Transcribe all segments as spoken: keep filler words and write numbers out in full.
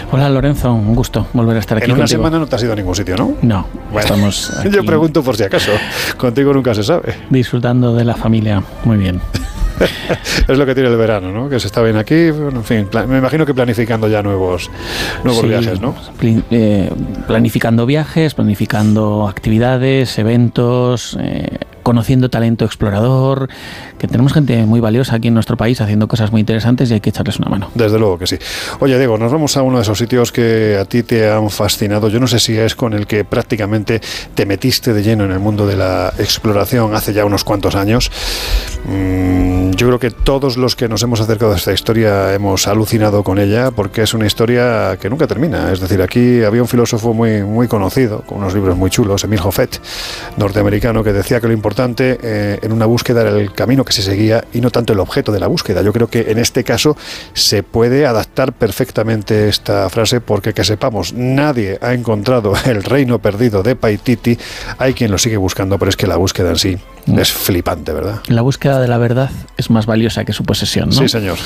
Hola Lorenzo, un gusto volver a estar aquí En una contigo. semana no te has ido a ningún sitio, ¿no? No, bueno, estamos aquí yo pregunto por si acaso, contigo nunca se sabe. disfrutando de la familia, muy bien. Es lo que tiene el verano, ¿no? Que se está bien aquí, bueno, en fin, plan, me imagino que planificando ya nuevos, nuevos Sí, viajes, ¿no? Pl- eh, planificando viajes, planificando actividades, eventos, eh, conociendo talento explorador, que tenemos gente muy valiosa aquí en nuestro país haciendo cosas muy interesantes y hay que echarles una mano. Desde luego que sí. Oye, Diego, nos vamos a uno de esos sitios que a ti te han fascinado. Yo no sé si es con el que prácticamente te metiste de lleno en el mundo de la exploración hace ya unos cuantos años. Mm, yo creo que todos los que nos hemos acercado a esta historia hemos alucinado con ella porque es una historia que nunca termina. Es decir, aquí había un filósofo muy, muy conocido, con unos libros muy chulos, Emil Hofet, norteamericano, que decía que lo importante eh, en una búsqueda era el camino que se seguía y no tanto el objeto de la búsqueda. Yo creo que en este caso se puede adaptar perfectamente esta frase porque, que sepamos, nadie ha encontrado el reino perdido de Paititi. Hay quien lo sigue buscando, pero es que la búsqueda en sí mm. es flipante, ¿verdad? La búsqueda de la verdad es más valiosa que su posesión, ¿no? Sí, señor.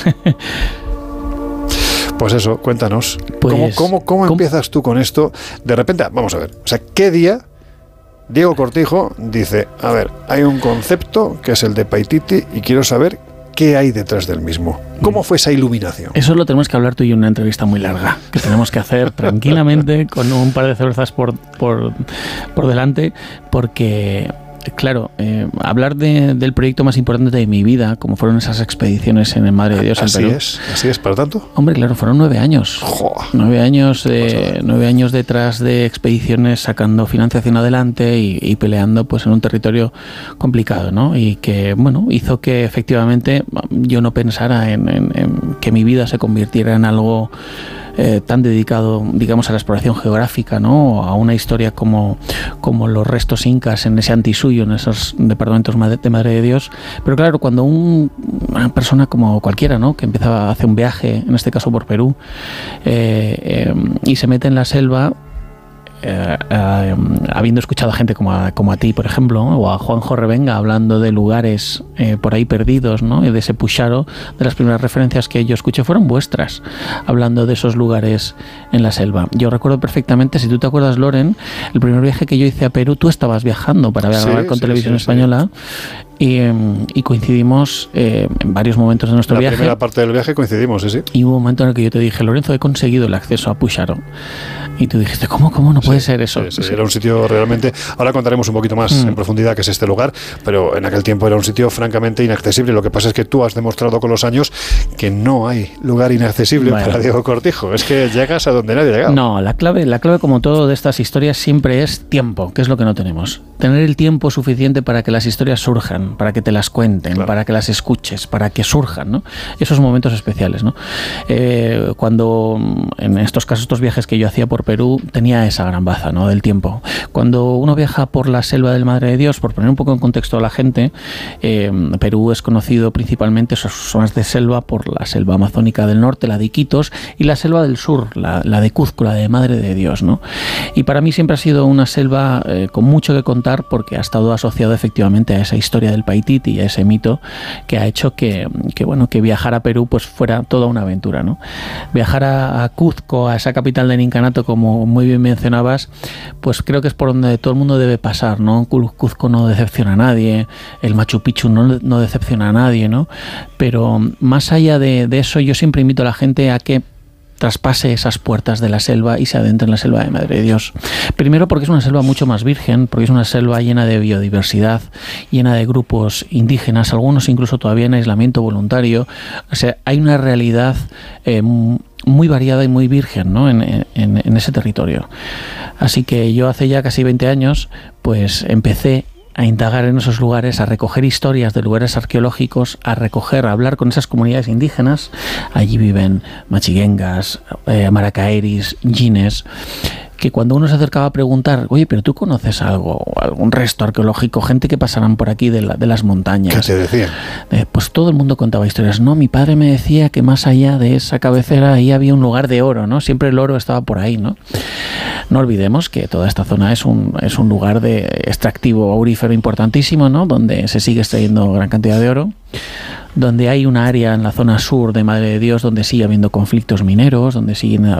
Pues eso, cuéntanos. Pues, ¿Cómo, cómo, cómo, ¿Cómo empiezas tú con esto? De repente, vamos a ver, o sea, ¿qué día Diego Cortijo dice, a ver, hay un concepto que es el de Paititi y quiero saber qué hay detrás del mismo? ¿Cómo fue esa iluminación? Eso lo tenemos que hablar tú y yo en una entrevista muy larga, que tenemos que hacer tranquilamente con un par de cervezas por, por, por delante, porque... Claro, eh, hablar de, del proyecto más importante de mi vida, como fueron esas expediciones en el Madre de Dios en así Perú. es, así es, ¿para tanto? Hombre, claro, fueron nueve años. Joder. Nueve años, de, nueve años detrás de expediciones, sacando financiación adelante y, y peleando pues en un territorio complicado, ¿no? Y que, bueno, hizo que efectivamente yo no pensara en, en, en que mi vida se convirtiera en algo Eh, tan dedicado, digamos, a la exploración geográfica, ¿no? A una historia como, como los restos incas en ese Antisuyo, en esos departamentos de Madre de Dios. Pero claro, cuando un, una persona como cualquiera, ¿no? Que empieza a hacer un viaje, en este caso por Perú, eh, eh, y se mete en la selva, Eh, eh, habiendo escuchado a gente como a, como a ti, por ejemplo, ¿no? O a Juanjo Revenga hablando de lugares eh, por ahí perdidos, ¿no? Y de ese Puxaro, de las primeras referencias que yo escuché fueron vuestras, hablando de esos lugares en la selva. Yo recuerdo perfectamente, si tú te acuerdas, Loren, el primer viaje que yo hice a Perú, tú estabas viajando para grabar sí, con sí, Televisión sí, Española. Sí. Y, y coincidimos eh, en varios momentos de nuestro la viaje. La primera parte del viaje coincidimos, sí, sí. Y hubo un momento en el que yo te dije, Lorenzo, he conseguido el acceso a Puxaro. Y tú dijiste, ¿cómo, cómo no puede sí, ser eso? Sí, sí, sí. Era un sitio realmente... Ahora contaremos un poquito más mm. en profundidad qué es este lugar, pero en aquel tiempo era un sitio francamente inaccesible. Lo que pasa es que tú has demostrado con los años que no hay lugar inaccesible bueno. para Diego Cortijo. Es que llegas a donde nadie ha llegado. No, la clave, la clave como todo de estas historias siempre es tiempo, que es lo que no tenemos. Tener el tiempo suficiente para que las historias surjan, para que te las cuenten. Claro. Para que las escuches, para que surjan, ¿no? Esos momentos especiales, ¿no? Eh, cuando en estos casos, estos viajes que yo hacía por Perú, tenía esa gran baza, ¿no? Del tiempo. Cuando uno viaja por la selva del Madre de Dios, por poner un poco en contexto a la gente, eh, Perú es conocido principalmente, sus zonas de selva, por la selva amazónica del norte, la de Iquitos, y la selva del sur, la, la de Cuzco, la de Madre de Dios, ¿no? Y para mí siempre ha sido una selva eh, con mucho que contar porque ha estado asociado efectivamente a esa historia del Paititi y a ese mito que ha hecho que, que bueno que viajar a Perú pues fuera toda una aventura, ¿no? Viajar a, a Cuzco, a esa capital del incanato, como muy bien mencionabas, pues creo que es por donde todo el mundo debe pasar, ¿no? Cuzco no decepciona a nadie, el Machu Picchu no, no decepciona a nadie, ¿no? Pero más allá de, de eso, yo siempre invito a la gente a que traspase esas puertas de la selva y se adentre en la selva de Madre de Dios. Primero porque es una selva mucho más virgen, porque es una selva llena de biodiversidad, llena de grupos indígenas, algunos incluso todavía en aislamiento voluntario. O sea, hay una realidad eh, muy variada y muy virgen, ¿no? en, en, en ese territorio. Así que yo hace ya casi veinte años pues empecé a indagar en esos lugares, a recoger historias de lugares arqueológicos, a recoger, a hablar con esas comunidades indígenas. Allí viven machiguengas, eh, maracaeris, yines, que cuando uno se acercaba a preguntar, oye, pero tú conoces algo, algún resto arqueológico, gente que pasarán por aquí de, la, de las montañas. ¿Qué te decían? Eh, pues todo el mundo contaba historias. No, mi padre me decía que más allá de esa cabecera ahí había un lugar de oro, ¿no? Siempre el oro estaba por ahí, ¿no? No olvidemos que toda esta zona es un, es un lugar de extractivo aurífero importantísimo, ¿no? Donde se sigue extrayendo gran cantidad de oro, donde hay un área en la zona sur de Madre de Dios donde sigue habiendo conflictos mineros, donde siguen